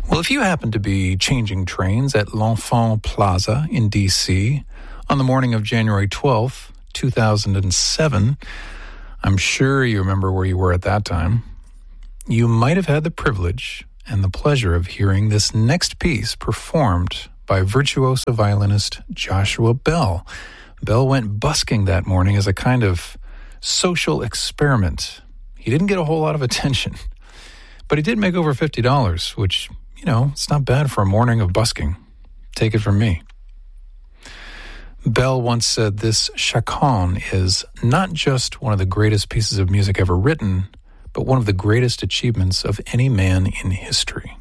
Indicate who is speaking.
Speaker 1: Well, if you happen to be changing trains at L'Enfant Plaza in D.C. on the morning of January 12th, 2007, I'm sure you remember where you were at that time. You might have had the privilege and the pleasure of hearing this next piece performed by virtuoso violinist Joshua Bell. Bell went busking that morning as a kind of social experiment. He didn't get a whole lot of attention, but he did make over $50, which, you know, it's not bad for a morning of busking. Take it from me. Bell once said this chaconne is not just one of the greatest pieces of music ever written, but one of the greatest achievements of any man in history.